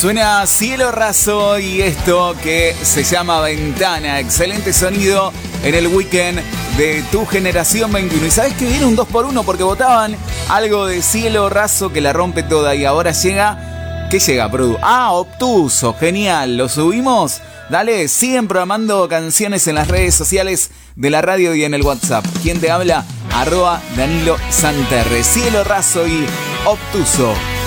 Suena Cielo Raso y esto que se llama Ventana. Excelente sonido en el weekend de Tu Generación 21. Y sabes que viene un 2x1 porque votaban algo de Cielo Raso que la rompe toda. Y ahora llega... ¿Qué llega, Produ? Obtuso, genial. ¿Lo subimos? Dale, siguen programando canciones en las redes sociales de la radio y en el WhatsApp. ¿Quién te habla? @Danilo Santerre. Cielo Raso y Obtuso.